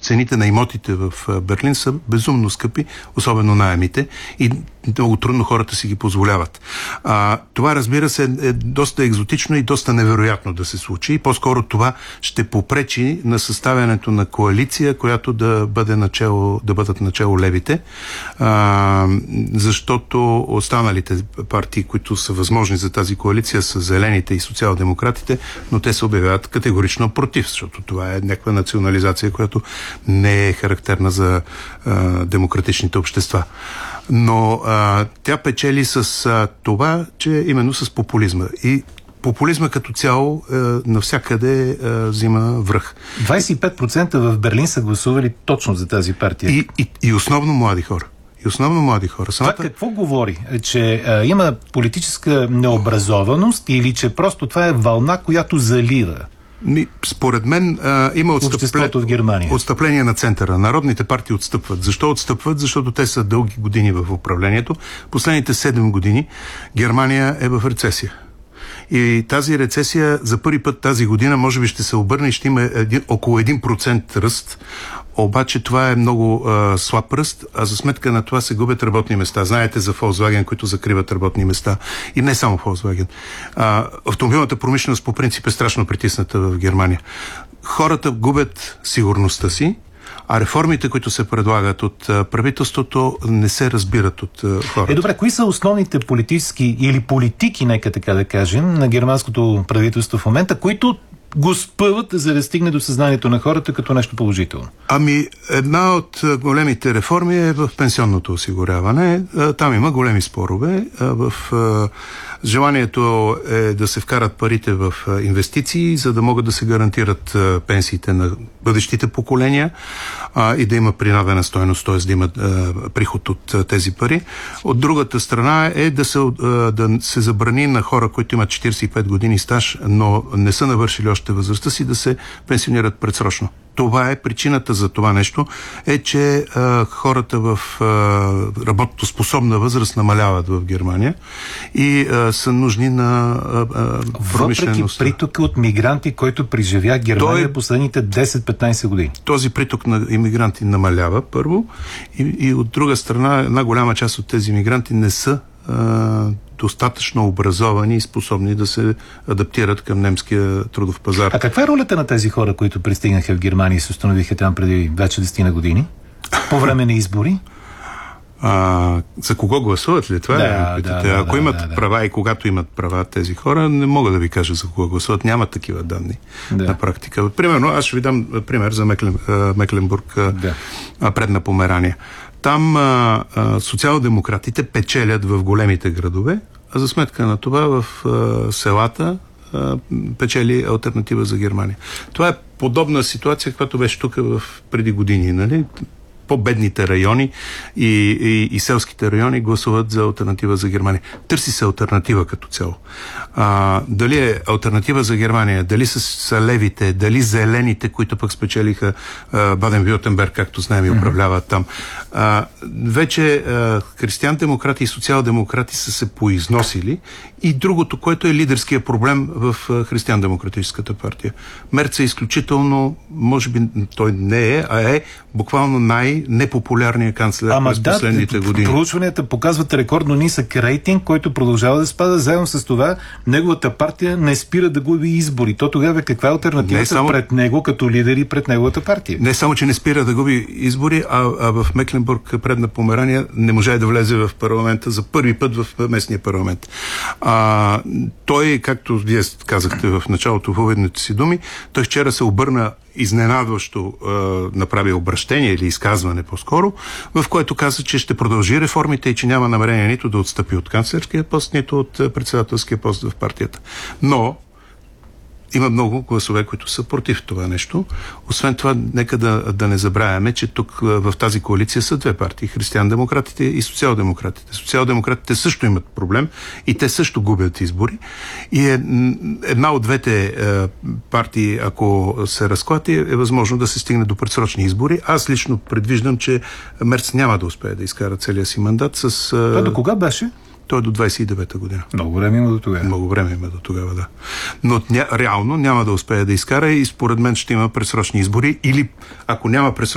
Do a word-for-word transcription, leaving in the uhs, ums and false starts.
цените на имотите в Берлин са безумно скъпи, особено наемите, и много трудно хората си ги позволяват. А, това, разбира се, е доста екзотично и доста невероятно да се случи, и по-скоро това ще попречи на съставянето на коалиция, която да бъде начало, да бъдат начало левите, а, защото останалите партии, които са възможни за тази коалиция, са зелените и социал-демократите, но те се обявяват категорично против, защото това е някаква национализация, която не е характерна за а, демократичните общества. Но а, тя печели с а, това, че именно с популизма. И популизма като цяло е, навсякъде е, взима връх. двадесет и пет процента в Берлин са гласували точно за тази партия. И, и, и основно млади хора. И основно млади хора. Самата... Това какво говори? Че а, има политическа необразованост или че просто това е вълна, която залива? Според мен а, има отстъпле... в Германия. отстъпление на центъра. Народните партии отстъпват. Защо отстъпват? Защото те са дълги години в управлението. Последните седем години Германия е в рецесия. И тази рецесия за първи път тази година може би ще се обърне и ще има един, около един процент ръст. Обаче това е много а, слаб ръст, а за сметка на това се губят работни места. Знаете за Volkswagen, които закриват работни места. И не само Volkswagen. А, автомобилната промишленост по принцип е страшно притисната в Германия. Хората губят сигурността си, а реформите, които се предлагат от а, правителството, не се разбират от а, хората. Е, добре, кои са основните политически или политики, нека така да кажем, на германското правителство в момента, които го спъват, за да стигне до съзнанието на хората като нещо положително? Ами, една от големите реформи е в пенсионното осигуряване. Там има големи спорове. В желанието е да се вкарат парите в инвестиции, за да могат да се гарантират пенсиите на бъдещите поколения и да има принадена стойност, т.е. да има приход от тези пари. От другата страна е да се, да се забрани на хора, които имат четиридесет и пет години стаж, но не са навършили още възрастта си, да се пенсионират предсрочно. Това е причината за това нещо, е, че а, хората в а, работоспособна възраст намаляват в Германия и а, са нужни на а, а, промишлеността. Въпреки притока от мигранти, който преживя Германия Той, последните десет-петнайсет години. Този приток на имигранти намалява първо и, и от друга страна една голяма част от тези имигранти не са а, достатъчно образовани и способни да се адаптират към немския трудов пазар. А каква е ролята на тези хора, които пристигнаха в Германия и се установиха там преди вече десет години? По време на избори? А, за кого гласуват ли? Това да, е, да, да, Ако да, имат да, да. права и когато имат права тези хора, не мога да ви кажа за кого гласуват. Нямат такива данни да. на практика. Примерно, аз ще ви дам пример за Меклен, Мекленбург, да. предна Померания. Там а, а, социал-демократите печелят в големите градове, а за сметка на това в а, селата а, печели Алтернатива за Германия. Това е подобна ситуация, която беше тук в преди години, нали? По-бедните райони и, и, и селските райони гласуват за Алтернатива за Германия. Търси се алтернатива като цяло. А, дали е Алтернатива за Германия, дали са, са левите, дали зелените, които пък спечелиха Баден-Вюртемберг, както знаем, и управляват там. А, вече а, християн-демократи и социал-демократи са се поизносили. И другото, което е лидерския проблем в християн-демократическата партия. Мерц е изключително, може би той не е, а е буквално най-непопулярният канцлер Ама през да, последните години. Проучванията показват рекордно нисък рейтинг, който продължава да спада. Заедно с това, неговата партия не спира да губи избори. То тогава каква е алтернативата само... пред него като лидер и пред неговата партия? Не само, че не спира да губи избори, а, а в Мекленбург, предна Померания, не може да влезе в парламента за първи път в местния парламент. А, той, както вие казахте в началото в уводните си думи, той вчера се обърна изненадващо а, направи обращение или изказване по-скоро, в което каза, че ще продължи реформите и че няма намерение нито да отстъпи от канцлерския пост, нито от председателския пост в партията. Но има много гласове, които са против това нещо. Освен това, нека да, да не забравяме, че тук в тази коалиция са две партии. Християн-демократите и социал-демократите. Социал-демократите също имат проблем и те също губят избори. И е, една от двете е, партии, ако се разклати, е възможно да се стигне до предсрочни избори. Аз лично предвиждам, че Мерц няма да успее да изкара целия си мандат с... Той до кога беше? Той е до двайсет и девета година. Много време има до тогава. Много време има до тогава, да. Но ня, реално няма да успее да изкара и според мен ще има предсрочни избори или ако няма предсрочни